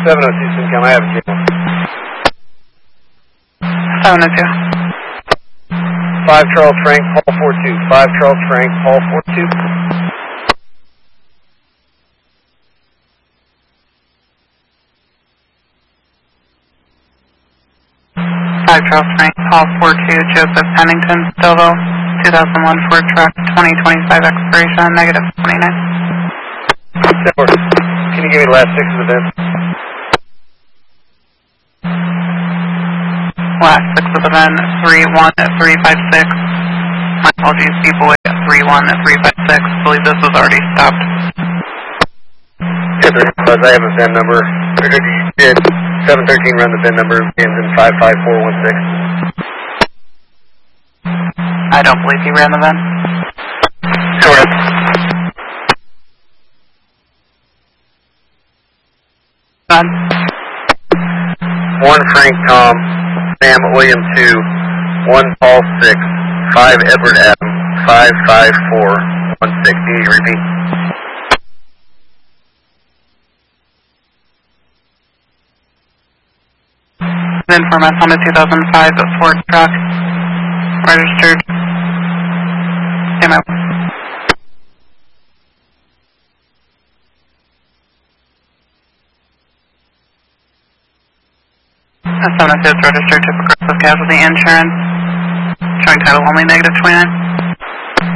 702 Simcom, I have a signal. 702. 5 Charles Frank, Paul 42. 5 Charles Frank, Paul 42. 5 Charles Frank, Paul 42, Joseph Pennington, Stillville, 2001 Ford truck, 2025 expiration, negative 29. Can you give me the last 6 of the VIN? Last 6 of the VIN, 31356. My apologies, D-Boy, 31356. I believe this was already stopped. Yes, sir. Because I have a VIN number. Or did you did 713 run the VIN number, ends in 55416. I don't believe he ran the VIN. Correct. Done. 1 Frank Tom, Sam William 2, 1 Paul 6, 5 Edward Adam, 55416. Can you repeat? VIN from us on a 2005 Ford truck, registered. Came out. A 706 registered to Progressive Casualty Insurance, showing title only, negative 29.